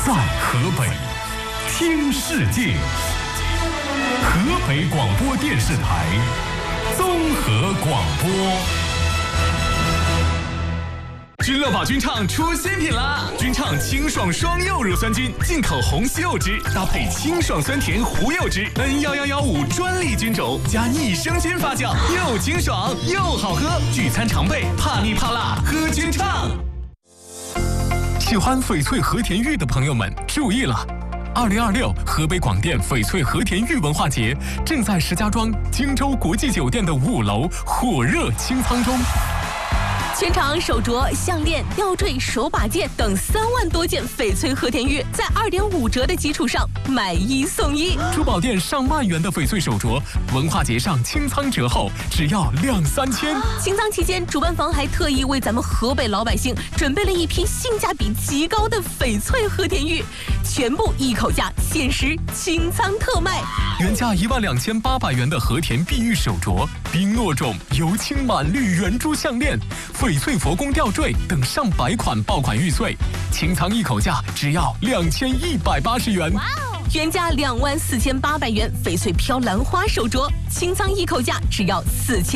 在河北听世界，河北广播电视台综合广播。君乐宝君畅出新品啦！君畅清爽双柚乳酸菌，进口红西柚汁，搭配清爽酸甜胡柚汁，N11115专利菌种，加益生菌发酵，又清爽又好喝。聚餐常备，怕腻怕辣，喝君畅。喜欢翡翠和田玉的朋友们注意了！2026河北广电翡翠和田玉文化节正在石家庄荆州国际酒店的5楼火热清仓中。 全场手镯、项链、吊坠、手把件等3万多件翡翠和田玉，在2.5折的基础上买1送1。 珠宝店上万元的翡翠手镯，文化节上清仓折后只要2、3千。 清仓期间，主办方还特意为咱们河北老百姓准备了一批性价比极高的翡翠和田玉，全部一口价，限时清仓特卖。 原价12800元的和田碧玉手镯、冰诺种油青满绿圆珠项链、翡翠佛宫吊坠等上百款爆款玉碎，清仓一口价只要2180元。 原价24800元翡翠飘兰花手镯，清仓一口价只要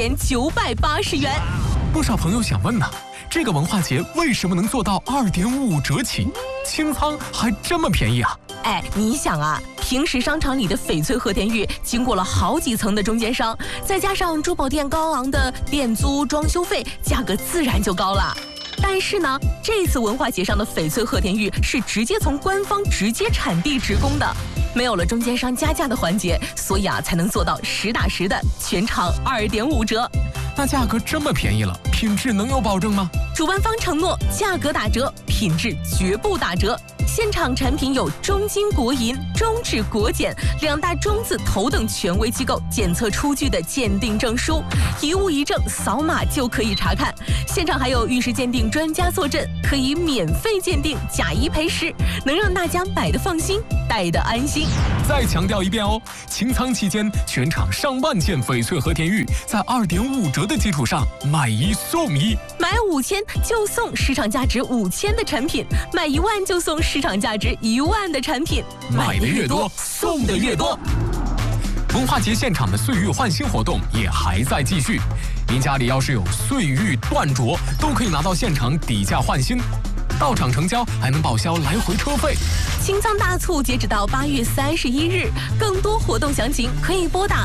4980元。 不少朋友想问呢，这个文化节为什么能做到2.5折起，清仓还这么便宜啊？ 你想啊，平时商场里的翡翠和田玉经过了好几层的中间商，再加上珠宝店高昂的店租、装修费，价格自然就高了。但是呢，这次文化节上的翡翠和田玉是直接从官方直接产地直供的，没有了中间商加价的环节，所以才能做到实打实的全场2.5折。 那价格这么便宜了，品质能有保证吗？ 主办方承诺价格打折，品质绝不打折。现场产品有中金国银、中质国检2大中字头等权威机构检测出具的鉴定证书，一物一证，扫码就可以查看。现场还有玉石鉴定专家坐镇，可以免费鉴定，假一赔10，能让大家买的放心，戴的安心。 再强调一遍哦，清仓期间全场上万件翡翠和田玉在2.5折的基础上买1送1， 买5000就送市场价值5000的产品，买1万就送市场价值1万的产品， 买的越多，送的越多。文化节现场的岁玉换新活动也还在继续，您家里要是有岁玉断镯，都可以拿到现场底价换新，到场成交还能报销来回车费。 清仓大促截止到8月31日，更多活动详情可以拨打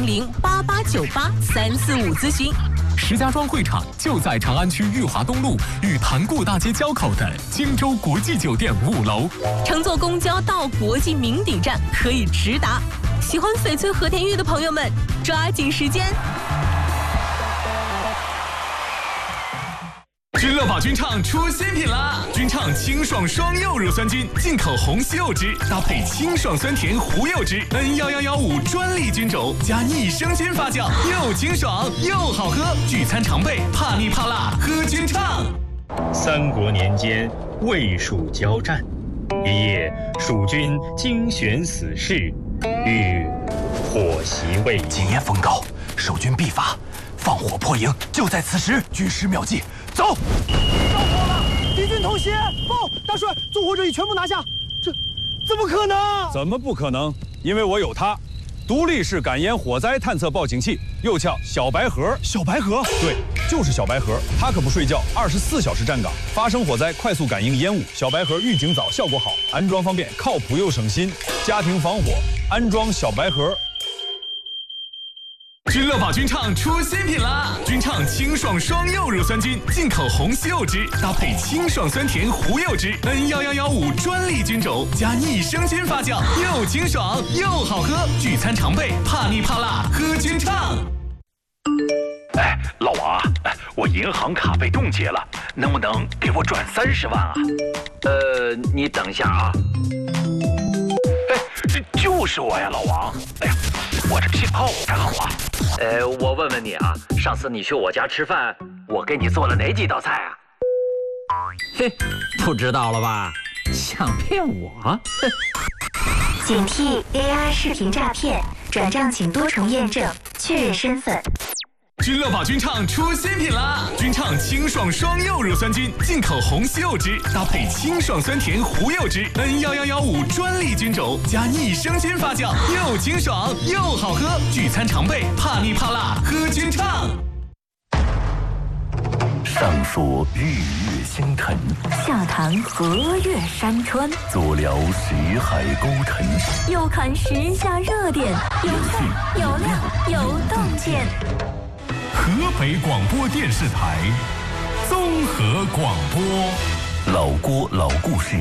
400-8898-345咨询。 石家庄会场就在长安区裕华东路与潭固大街交口的荆州国际酒店5楼。 乘坐公交到国际名鼎站可以直达。喜欢翡翠和田玉的朋友们，抓紧时间！ 君乐宝君畅出新品啦！君畅清爽双柚乳酸菌，进口红西柚汁，搭配清爽酸甜胡柚汁，N11115专利菌种，加益生菌发酵，又清爽又好喝。聚餐常备，怕腻怕辣，喝君畅。 三国年间，魏蜀交战，一夜，蜀军精选死士，欲火袭魏营。 今夜风高，守军必发，放火破营，就在此时。军师妙计，走！ 着火了，敌军偷袭！报，大帅，纵火者已全部拿下。这怎么可能？ 怎么不可能？因为我有它，独立式感烟火灾探测报警器，又叫小白盒。 小白盒？ 对，就是小白盒，它可不睡觉，24小时站岗，发生火灾快速感应烟雾。小白盒预警早，效果好，安装方便，靠谱又省心。家庭防火，安装小白盒。 君乐宝君畅出新品啦！君畅清爽双柚乳酸菌，进口红西柚汁，搭配清爽酸甜胡柚汁，N11115专利菌种，加益生菌发酵，又清爽又好喝。聚餐常备，怕腻怕辣，喝君畅。 老王啊，我银行卡被冻结了，能不能给我转30万啊？ 你等一下啊。 这就是我呀，老王。哎呀，我这信号不太好啊。 我问问你啊，上次你去我家吃饭，我给你做了哪几道菜啊？ 嘿，不知道了吧？想骗我？ 警惕 AI 视频诈骗，转账请多重验证，确认身份。 君乐宝君畅出新品啦！君畅清爽双柚乳酸菌，进口红西柚汁，搭配清爽酸甜胡柚汁，N11115专利菌种，加益生菌发酵，又清爽又好喝。聚餐常备，怕腻怕辣，喝君畅。 上说日月星辰， 下谈河岳山川， 左聊识海沟沉， 右看时下热点，有趣有料有洞见。 河北广播电视台综合广播， 老郭老故事。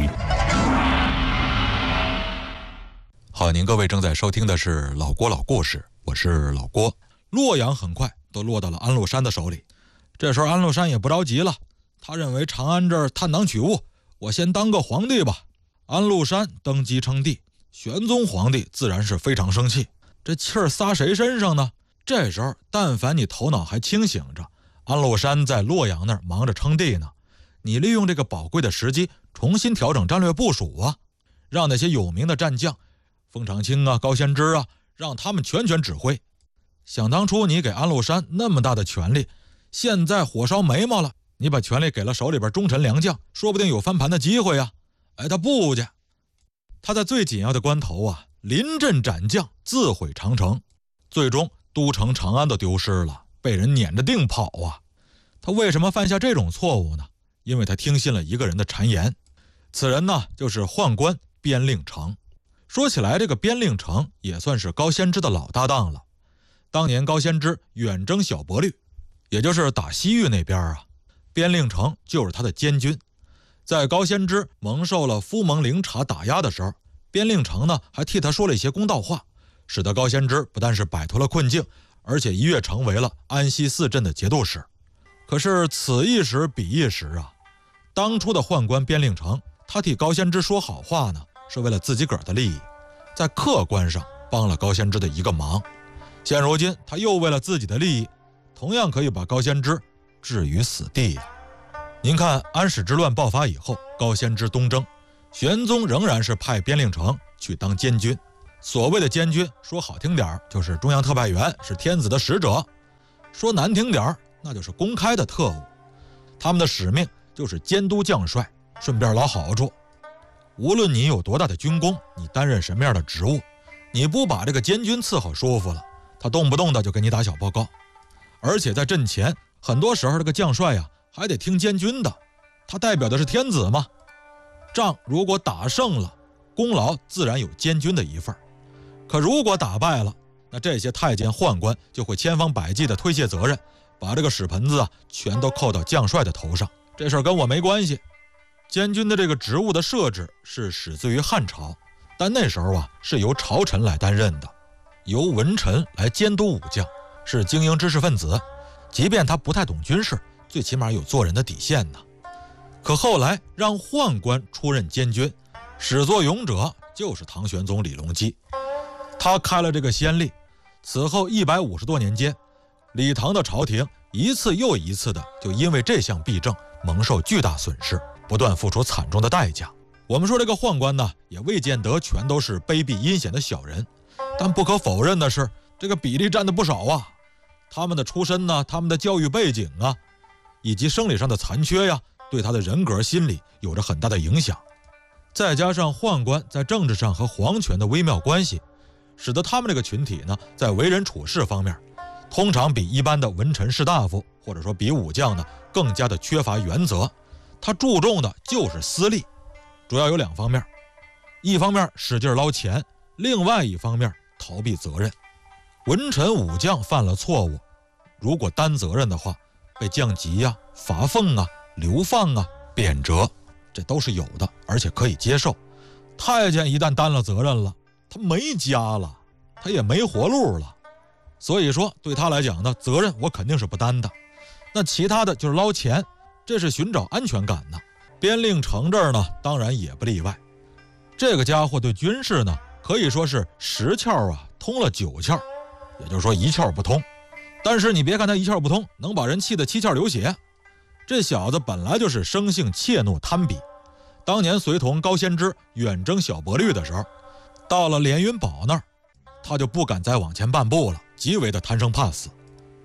好，您各位正在收听的是老郭老故事，我是老郭。洛阳很快都落到了安禄山的手里，这时候安禄山也不着急了，他认为长安这儿探囊取物，我先当个皇帝吧。安禄山登基称帝，玄宗皇帝自然是非常生气，这气儿撒谁身上呢？这时候但凡你头脑还清醒着，安禄山在洛阳那儿忙着称帝呢，你利用这个宝贵的时机重新调整战略部署啊，让那些有名的战将封长清啊、高仙芝啊，让他们全权指挥。想当初你给安禄山那么大的权力，现在火烧眉毛了，你把权力给了手里边忠臣良将，说不定有翻盘的机会啊。他不去，他在最紧要的关头啊，临阵斩将，自毁长城，最终都城长安都丢失了，被人撵着腚跑啊。他为什么犯下这种错误呢？因为他听信了一个人的谗言，此人呢就是宦官边令成。说起来，这个边令成也算是高仙芝的老搭档了。当年高仙芝远征小博律，也就是打西域那边啊，边令成就是他的监军。在高仙芝蒙受了夫蒙灵察打压的时候，边令成呢还替他说了一些公道话，使得高仙芝不但是摆脱了困境，而且一跃成为了安西四镇的节度使。可是此一时彼一时啊，当初的宦官边令成，他替高仙芝说好话呢，是为了自己个儿的利益，在客观上帮了高仙芝的一个忙。现如今他又为了自己的利益，同样可以把高仙芝置于死地呀。您看安史之乱爆发以后，高仙芝东征，玄宗仍然是派边令成去当监军。所谓的监军，说好听点就是中央特派员，是天子的使者；说难听点那就是公开的特务。他们的使命就是监督将帅，顺便捞好处。无论你有多大的军功，你担任什么样的职务，你不把这个监军伺候舒服了，他动不动的就给你打小报告。而且在阵前，很多时候这个将帅呀还得听监军的，他代表的是天子嘛。仗如果打胜了，功劳自然有监军的一份，可如果打败了，那这些太监宦官就会千方百计的推卸责任，把这个屎盆子啊全都扣到将帅的头上，这事儿跟我没关系。监军的这个职务的设置是始自于汉朝，但那时候啊是由朝臣来担任的，由文臣来监督武将，是精英知识分子，即便他不太懂军事，最起码有做人的底线呢。可后来让宦官出任监军，始作俑者就是唐玄宗李隆基，他开了这个先例。此后150多年间，李唐的朝廷一次又一次的就因为这项弊政蒙受巨大损失，不断付出惨重的代价。我们说这个宦官呢，也未见得全都是卑鄙阴险的小人，但不可否认的是，这个比例占的不少啊。他们的出身呢，他们的教育背景啊，以及生理上的残缺呀，对他的人格心理有着很大的影响。再加上宦官在政治上和皇权的微妙关系，使得他们这个群体呢，在为人处事方面，通常比一般的文臣士大夫，或者说比武将呢，更加的缺乏原则。他注重的就是私利，主要有2方面，一方面使劲捞钱，另外一方面逃避责任。文臣武将犯了错误，如果担责任的话，被降级啊、罚俸啊、流放啊、贬谪，这都是有的，而且可以接受。太监一旦担了责任了，他没家了，他也没活路了，所以说对他来讲呢，责任我肯定是不担的。那其他的就是捞钱，这是寻找安全感呢。边令成这儿呢，当然也不例外。这个家伙对军事呢，可以说是10窍啊通了9窍，也就是说1窍不通。但是你别看他1窍不通，能把人气得7窍流血。这小子本来就是生性怯懦贪比，当年随同高仙芝远征小博律的时候，到了连云堡那儿，他就不敢再往前半步了，极为的贪生怕死。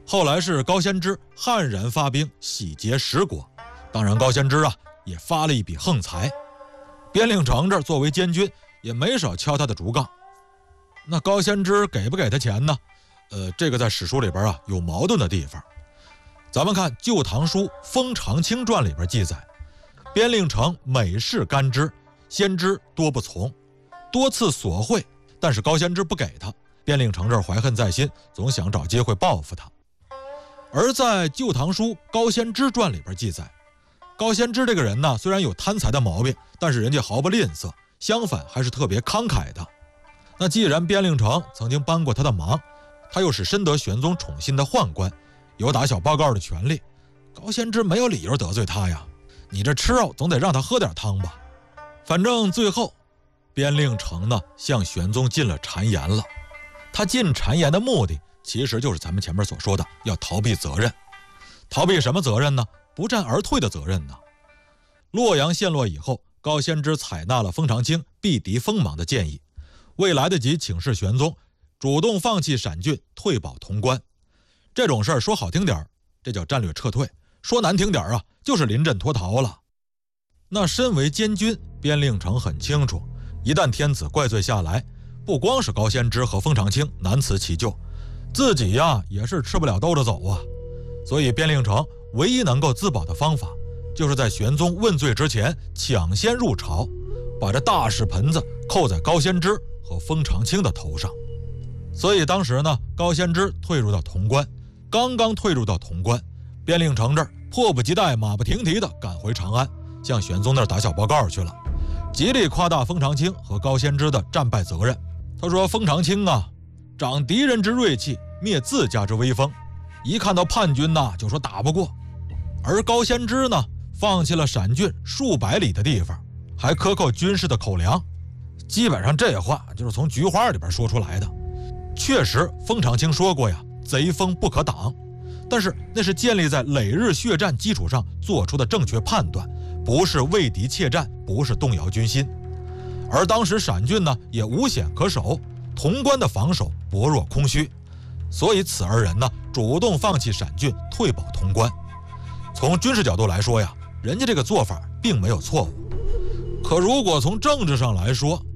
后来是高仙芝悍然发兵洗劫十国，当然高仙芝也发了一笔横财。边令城这作为监军也没少敲他的竹杠。那高仙芝给不给他钱呢？这个在史书里边有矛盾的地方。咱们看《旧唐书·封长清传》里边记载，边令城每事干支，先知多不从，多次索贿，但是高仙芝不给他。边令城这怀恨在心，总想找机会报复他。而在《旧唐书·高仙芝传》里边记载，高仙芝这个人呢，虽然有贪财的毛病，但是人家毫不吝啬，相反还是特别慷慨的。那既然边令城曾经帮过他的忙，他又是深得玄宗宠信的宦官，有打小报告的权利，高仙芝没有理由得罪他呀。你这吃肉总得让他喝点汤吧。反正最后边令城呢向玄宗进了谗言了。他进谗言的目的其实就是咱们前面所说的要逃避责任。逃避什么责任呢？不战而退的责任呢。洛阳陷落以后，高仙芝采纳了封长清避敌锋芒的建议，未来得及请示玄宗，主动放弃陕郡，退保潼关。这种事儿说好听点这叫战略撤退，说难听点就是临阵脱逃了。那身为监军，边令城很清楚，一旦天子怪罪下来，不光是高仙芝和封长清难辞其咎，自己也是吃不了兜着走啊。所以边令城唯一能够自保的方法，就是在玄宗问罪之前抢先入朝，把这大屎盆子扣在高仙芝和封长清的头上。所以当时呢，高仙芝退入到潼关，刚刚退入到潼关，边令城这儿迫不及待马不停蹄地赶回长安，向玄宗那儿打小报告去了，极力夸大封长清和高仙芝的战败责任。他说封长清长敌人之锐气，灭自家之威风，一看到叛军就说打不过。而高仙芝呢，放弃了陕郡数百里的地方，还克扣军士的口粮。基本上这话就是从菊花里边说出来的。确实封长清说过贼风不可挡，但是那是建立在累日血战基础上做出的正确判断，不是畏敌怯战，不是动摇军心。而当时陕郡呢也无险可守，潼关的防守薄弱空虚，所以此二人呢主动放弃陕郡，退保潼关。从军事角度来说人家这个做法并没有错误。可如果从政治上来说，